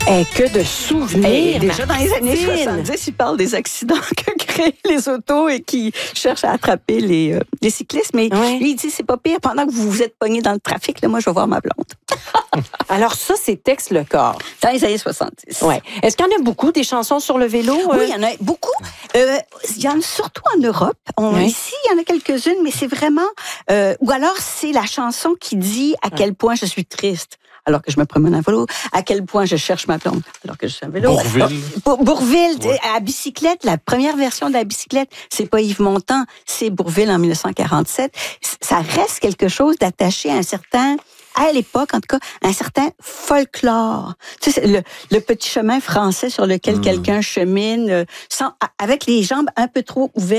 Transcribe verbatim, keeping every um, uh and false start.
Eh, que de souvenirs. Et déjà dans les années soixante-dix, il parle des accidents que créent les autos et qui cherchent à attraper les, euh, les cyclistes. Mais ouais. lui, il dit, c'est pas pire. Pendant que vous vous êtes pogné dans le trafic, là, moi, je vais voir ma blonde. Alors ça, c'est Tex le corps. Dans les années soixante-dix. Ouais. Est-ce qu'il y en a beaucoup des chansons sur le vélo? Oui, il y en a beaucoup. Euh, il y en a surtout en Europe. On, oui. Ici, il y en a quelques-unes, mais c'est vraiment... Euh, ou alors, c'est la chanson qui dit à quel point je suis triste alors que je me promène à vélo, à quel point je cherche ma blonde alors que je suis à vélo. Bourvil. Bour- Bourvil, Ouais. à bicyclette, la première version de la bicyclette, c'est pas Yves Montand, c'est Bourvil en dix-neuf cent quarante-sept. Ça reste quelque chose d'attaché à un certain... à l'époque, en tout cas, un certain folklore. Tu sais, le, le petit chemin français sur lequel Mmh. quelqu'un chemine, euh, sans, avec les jambes un peu trop ouvertes.